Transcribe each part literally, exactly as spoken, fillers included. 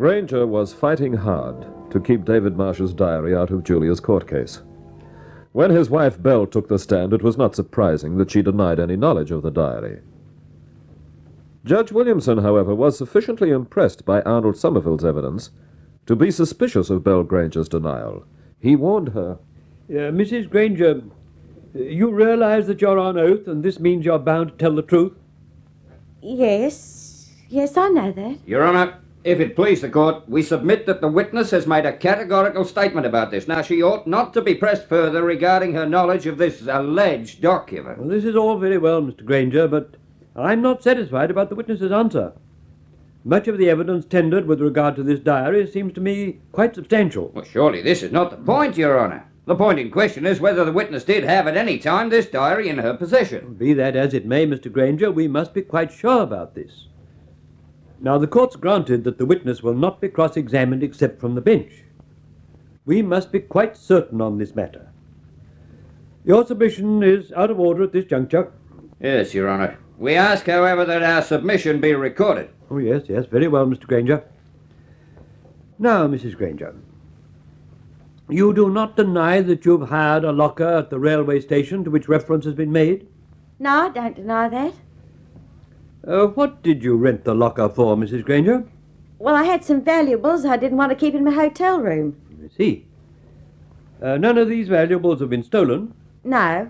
Granger was fighting hard to keep David Marsh's diary out of Julia's court case. When his wife Belle took the stand, it was not surprising that she denied any knowledge of the diary. Judge Williamson, however, was sufficiently impressed by Arnold Somerville's evidence to be suspicious of Belle Granger's denial. He warned her. Uh, Missus Granger, you realize that you're on oath, and this means you're bound to tell the truth? Yes. Yes, I know that. Your Honor, if it please the court, we submit that the witness has made a categorical statement about this. Now, she ought not to be pressed further regarding her knowledge of this alleged document. Well, this is all very well, Mister Granger, but I'm not satisfied about the witness's answer. Much of the evidence tendered with regard to this diary seems to me quite substantial. Well, surely this is not the point, Your Honor. The point in question is whether the witness did have at any time this diary in her possession. Be that as it may, Mister Granger, we must be quite sure about this. Now, the court's granted that the witness will not be cross-examined except from the bench. We must be quite certain on this matter. Your submission is out of order at this juncture. Yes, Your Honor. We ask, however, that our submission be recorded. Oh, yes, yes, very well, Mister Granger. Now, Missus Granger, you do not deny that you've hired a locker at the railway station to which reference has been made? No, I don't deny that. Uh, what did you rent the locker for, Missus Granger? Well, I had some valuables I didn't want to keep in my hotel room. I see. Uh, none of these valuables have been stolen? No.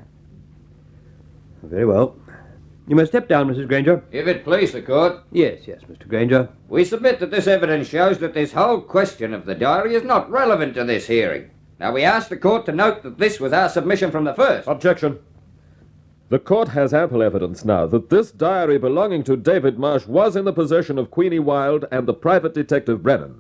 Very well. You must step down, Missus Granger. If it please the court. Yes, yes, Mister Granger. We submit that this evidence shows that this whole question of the diary is not relevant to this hearing. Now, we ask the court to note that this was our submission from the first. Objection. The court has ample evidence now that this diary belonging to David Marsh was in the possession of Queenie Wilde and the private detective Brennan.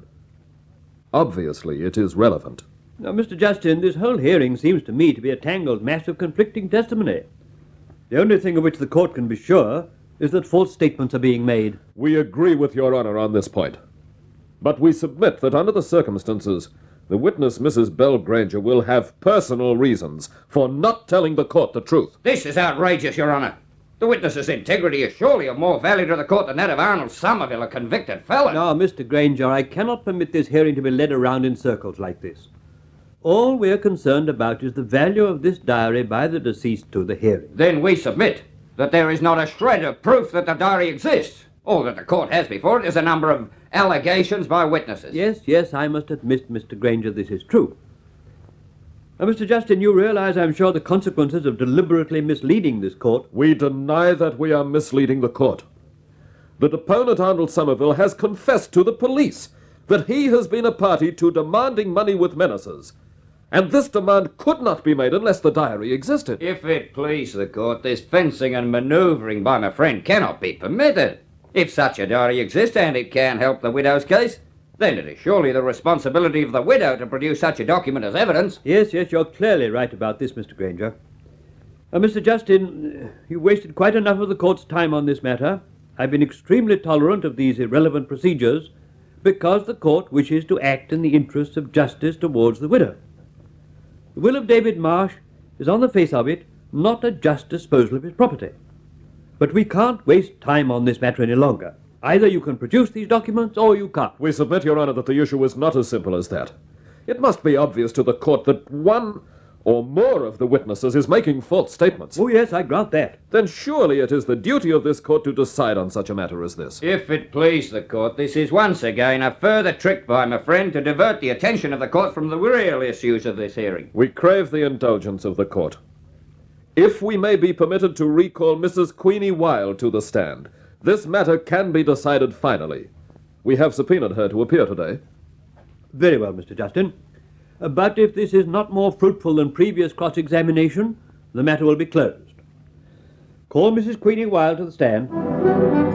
Obviously, it is relevant. Now, Mister Justin, this whole hearing seems to me to be a tangled mass of conflicting testimony. The only thing of which the court can be sure is that false statements are being made. We agree with Your Honor on this point. But we submit that under the circumstances, the witness, Missus Belle Granger, will have personal reasons for not telling the court the truth. This is outrageous, Your Honor. The witness's integrity is surely of more value to the court than that of Arnold Somerville, a convicted felon. Now, Mister Granger, I cannot permit this hearing to be led around in circles like this. All we're concerned about is the value of this diary by the deceased to the hearing. Then we submit that there is not a shred of proof that the diary exists. All that the court has before it is a number of allegations by witnesses. Yes, yes, I must admit, Mister Granger, this is true. Now, Mister Justin, you realize, I'm sure, the consequences of deliberately misleading this court. We deny that we are misleading the court. The deponent, Arnold Somerville, has confessed to the police that he has been a party to demanding money with menaces. And this demand could not be made unless the diary existed. If it please the court, this fencing and manoeuvring by my friend cannot be permitted. If such a diary exists, and it can help the widow's case, then it is surely the responsibility of the widow to produce such a document as evidence. Yes, yes, you're clearly right about this, Mister Granger. Uh, Mister Justin, you wasted quite enough of the court's time on this matter. I've been extremely tolerant of these irrelevant procedures because the court wishes to act in the interests of justice towards the widow. The will of David Marsh is, on the face of it, not a just disposal of his property. But we can't waste time on this matter any longer. Either you can produce these documents, or you can't. We submit, Your Honor, that the issue is not as simple as that. It must be obvious to the court that one or more of the witnesses is making false statements. Oh, yes, I grant that. Then surely it is the duty of this court to decide on such a matter as this. If it please the court, this is once again a further trick by my friend to divert the attention of the court from the real issues of this hearing. We crave the indulgence of the court. If we may be permitted to recall Missus Queenie Wilde to the stand, this matter can be decided finally. We have subpoenaed her to appear today. Very well, Mister Justin. Uh, but if this is not more fruitful than previous cross-examination, the matter will be closed. Call Missus Queenie Wilde to the stand.